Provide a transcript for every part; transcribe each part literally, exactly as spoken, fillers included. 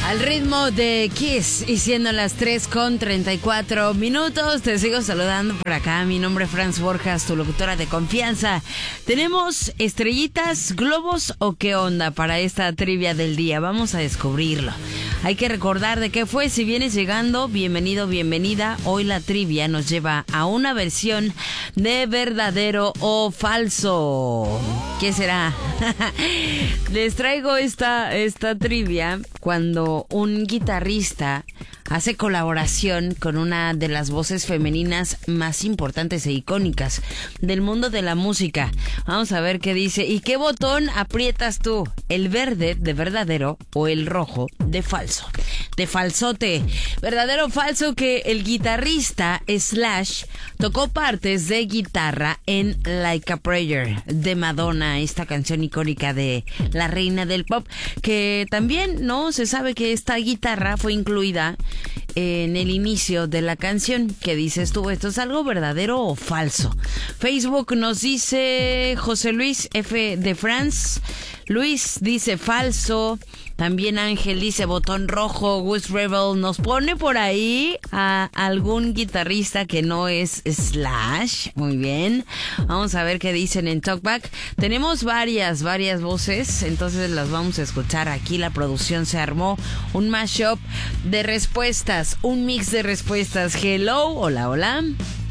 Al ritmo de Kiss y siendo las tres con treinta y cuatro minutos, te sigo saludando por acá. Mi nombre es Franz Borjas, tu locutora de confianza. ¿Tenemos estrellitas, globos o qué onda para esta trivia del día? Vamos a descubrirlo. Hay que recordar de qué fue. Si vienes llegando, bienvenido, bienvenida. Hoy la trivia nos lleva a una versión de verdadero o falso. ¿Qué será? Les traigo esta, esta trivia cuando un guitarrista hace colaboración con una de las voces femeninas más importantes e icónicas del mundo de la música. Vamos a ver qué dice. ¿Y qué botón aprietas tú? ¿El verde de verdadero o el rojo de falso? De falsote. ¿Verdadero o falso que el guitarrista Slash tocó partes de guitarra en Like a Prayer de Madonna, esta canción icónica de la reina del pop, que también no se sabe que esta guitarra fue incluida en el inicio de la canción? ¿Qué dices tú? ¿Esto es algo verdadero o falso? Facebook nos dice José Luis F. de France. Luis dice falso. También Ángel dice botón rojo. Gus Rebel nos pone por ahí a algún guitarrista que no es Slash. Muy bien. Vamos a ver qué dicen en Talkback. Tenemos varias, varias voces, entonces las vamos a escuchar aquí. La producción se armó un mashup de respuestas, un mix de respuestas. Hello, hola, hola.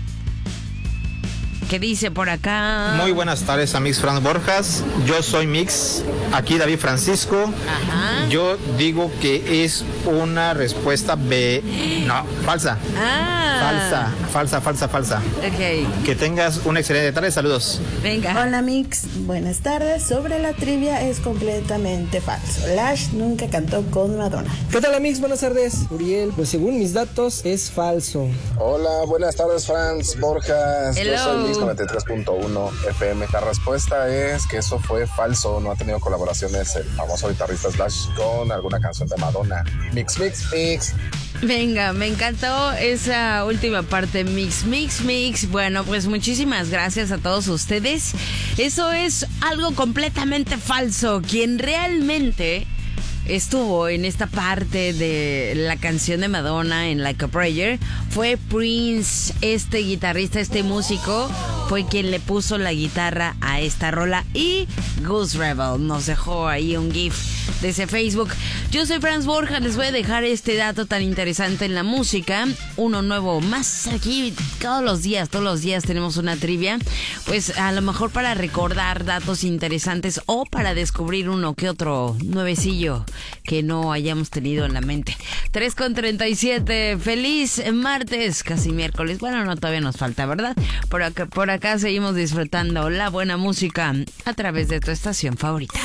¿Qué dice por acá? Muy buenas tardes a Mix Franz Borjas. Yo soy Mix, aquí David Francisco. Ajá. Yo digo que es una respuesta B. No, falsa. Ah. Falsa, falsa, falsa, falsa. Ok. Que tengas una excelente tarde. Saludos. Venga. Hola Mix, buenas tardes. Sobre la trivia es completamente falso. Slash nunca cantó con Madonna. ¿Qué tal, Mix? Buenas tardes. Uriel, pues según mis datos es falso. Hola, buenas tardes, Franz Borjas. Hello. Yo soy Mix noventa y tres punto uno F M. La respuesta es que eso fue falso. No ha tenido colaboraciones el famoso guitarrista Slash con alguna canción de Madonna. Mix, mix, mix. Venga, me encantó esa última parte. Mix, mix, mix. Bueno, pues muchísimas gracias a todos ustedes. Eso es algo completamente falso. Quien realmente estuvo en esta parte de la canción de Madonna en Like a Prayer fue Prince. Este guitarrista, este músico fue quien le puso la guitarra a esta rola. Y Gus Rebel nos dejó ahí un gif desde Facebook. Yo soy Franz Borja, les voy a dejar este dato tan interesante en la música. Uno nuevo más aquí todos los días, todos los días tenemos una trivia. Pues a lo mejor para recordar datos interesantes o para descubrir uno que otro nuevecillo que no hayamos tenido en la mente. tres con treinta y siete, feliz martes, casi miércoles. Bueno, no, todavía nos falta, ¿verdad? Por acá, por acá seguimos disfrutando la buena música a través de tu estación favorita.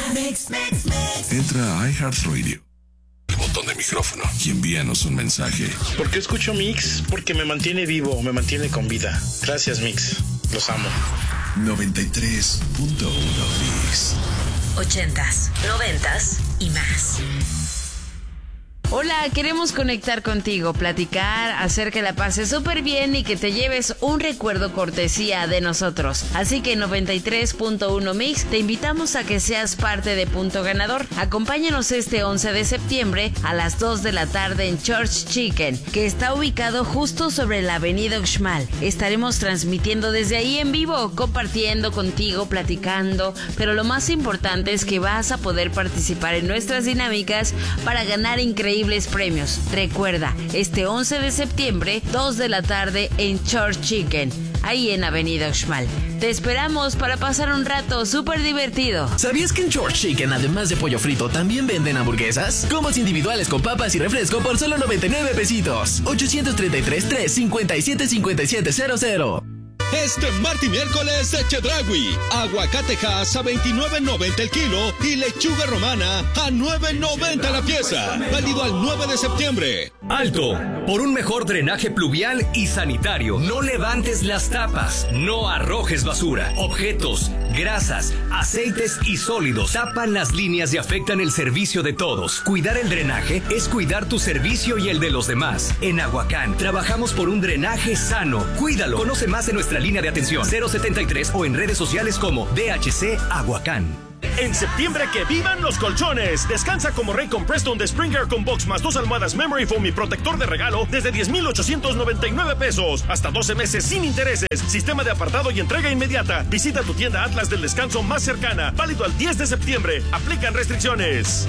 Entra a iHeartRadio, el botón de micrófono, y envíanos un mensaje. ¿Por qué escucho Mix? Porque me mantiene vivo, me mantiene con vida. Gracias, Mix. Los amo. noventa y tres punto uno Mix. Ochentas, noventas y más. Hola, queremos conectar contigo, platicar, hacer que la pases súper bien y que te lleves un recuerdo cortesía de nosotros. Así que noventa y tres punto uno Mix, te invitamos a que seas parte de Punto Ganador. Acompáñanos este once de septiembre a las dos de la tarde en Church Chicken, que está ubicado justo sobre la avenida Uxmal. Estaremos transmitiendo desde ahí en vivo, compartiendo contigo, platicando, pero lo más importante es que vas a poder participar en nuestras dinámicas para ganar increíbles premios. Recuerda, este once de septiembre, dos de la tarde en Church Chicken, ahí en Avenida Uxmal. Te esperamos para pasar un rato súper divertido. ¿Sabías que en Church Chicken, además de pollo frito, también venden hamburguesas? Combos individuales con papas y refresco por solo noventa y nueve pesitos. ochocientos treinta y tres, tres cincuenta y siete, cincuenta y siete cero cero. Este martes y miércoles de Chedraui, aguacatejas a veintinueve noventa el kilo y lechuga romana a nueve noventa la pieza. Válido al nueve de septiembre. ¡Alto! Por un mejor drenaje pluvial y sanitario, no levantes las tapas, no arrojes basura, objetos, grasas, aceites y sólidos tapan las líneas y afectan el servicio de todos. Cuidar el drenaje es cuidar tu servicio y el de los demás. En Aguacán trabajamos por un drenaje sano. Cuídalo. Conoce más en nuestra línea de atención cero setenta y tres o en redes sociales como D H C Aguacán. En septiembre, que vivan los colchones. Descansa como rey con Preston de Springer con box más dos almohadas Memory Foam y protector de regalo desde diez mil ochocientos noventa y nueve pesos. Hasta doce meses sin intereses. Sistema de apartado y entrega inmediata. Visita tu tienda Atlas del Descanso más cercana. Válido al diez de septiembre. Aplican restricciones.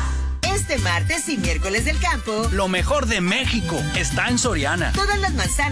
Este martes y miércoles del campo, lo mejor de México está en Soriana. Todas las manzanas